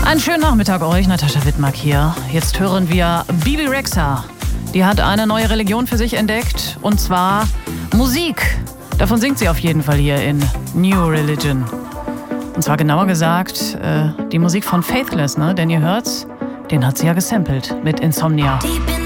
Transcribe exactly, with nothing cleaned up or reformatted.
Einen schönen Nachmittag euch, Natascha Wittmark hier. Jetzt hören wir Bebe Rexha. Die hat eine neue Religion für sich entdeckt, und zwar Musik. Davon singt sie auf jeden Fall hier in New Religion. Und zwar genauer gesagt, äh, die Musik von Faithless, ne? Denn ihr hört's, den hat sie ja gesampelt mit Insomnia.